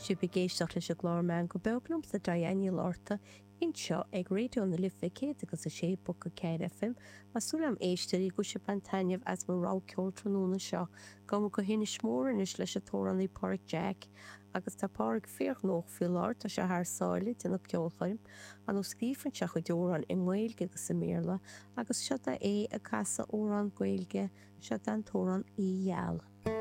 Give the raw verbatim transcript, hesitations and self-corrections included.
Si begéisteach leis a glármeán go beaglumm sa Diana Lorta inseo ag réidió na Lifice agus a sé bu go K F M a súla am éisteí go se pantaineh as mar rá ceol tróna seo go go hinna smór inis leis a tóran í Park Jack agus tá park féoch nóch fi láirt a se haar sáile dina ceolchaim an ó scrífann se chu deóran in Gaeilge agus sa méla agus se é a casa órán Gaeilge se an tóran í dheall.